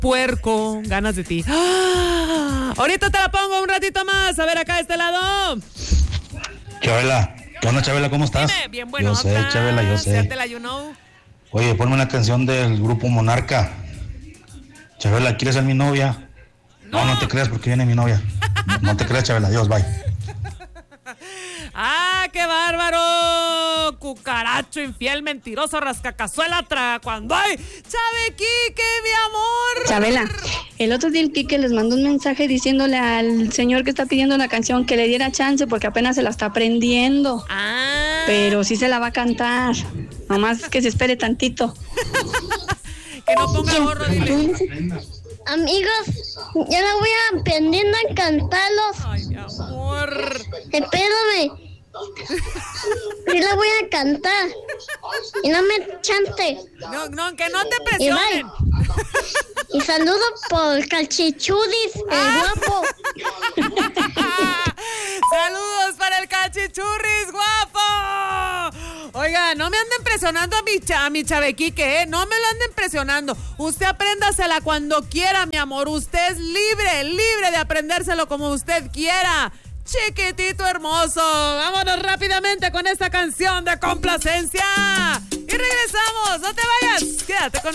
puerco, ganas de ti. ¡Ah! Ahorita te la pongo un ratito más. A ver, acá de este lado. Chabela, ¿qué onda, Chabela? ¿Cómo estás? Dime, bien bueno. Yo sé, Chabela, yo sé. You know. Oye, ponme una canción del grupo Monarca. Chabela, ¿quieres ser mi novia? No te creas porque viene mi novia. No te creas, Chabela. Adiós, bye. ¡Ah, qué bárbaro! Cucaracho, infiel, mentiroso, rascacazuela, traga cuando hay. ¡Chave Quique, mi amor! Chabela, el otro día el Quique les mandó un mensaje diciéndole al señor que está pidiendo una canción que le diera chance porque apenas se la está aprendiendo. Ah. Pero sí se la va a cantar. Nomás que se espere tantito. Que no ponga gorro, dile. Amigos, ya la voy aprendiendo a cantarlos. Ay, mi amor. Espérame. Yo la voy a cantar. Y no me chante. No, que no te presionen. Y saludo por Calchichudis, el guapo. Saludos para el Cachichurris, guapo. Oiga, no me anden presionando a mi chavequique, no me lo anden presionando. Usted apréndasela cuando quiera, mi amor. Usted es libre de aprendérselo como usted quiera. Chiquitito hermoso. Vámonos rápidamente con esta canción de complacencia. Y regresamos, no te vayas. Quédate con